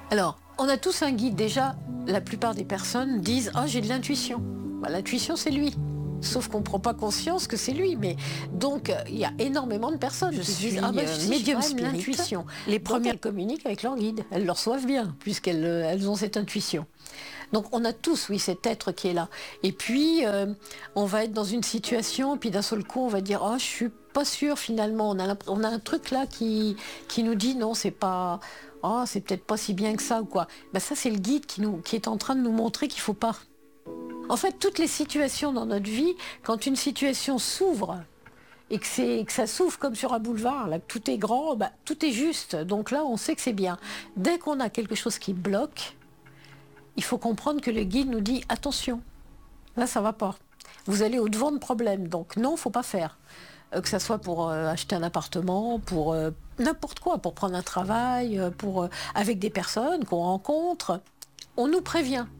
Alors, on a tous un guide. Déjà, la plupart des personnes disent « Ah, j'ai de l'intuition ». Bah, l'intuition, c'est lui. Sauf qu'on ne prend pas conscience que c'est lui. Mais donc, il y a énormément de personnes qui se disent « Ah, bah, si, médium j'ai quand même spirit. l'intuition ». Les Donc, premières elles communiquent avec leur guide. Elles le reçoivent bien, puisqu'elles elles ont cette intuition. Donc, on a tous, oui, cet être qui est là. Et puis, on va être dans une situation, et puis d'un seul coup, on va dire « Oh, je suis pas sûre finalement ». On a un truc là qui nous dit « Non, c'est pas... Oh, c'est peut-être pas si bien que ça » ou quoi. Ben, ça, c'est le guide qui est en train de nous montrer qu'il faut pas. En fait, toutes les situations dans notre vie, quand une situation s'ouvre, et que ça s'ouvre comme sur un boulevard, là, que tout est grand, bah, tout est juste. Donc là, on sait que c'est bien. Dès qu'on a quelque chose qui bloque, il faut comprendre que le guide nous dit « Attention, là, ça va pas. Vous allez au-devant de problèmes. Donc non, faut pas faire. » Que ça soit pour acheter un appartement, pour n'importe quoi, pour prendre un travail, avec des personnes qu'on rencontre. On nous prévient.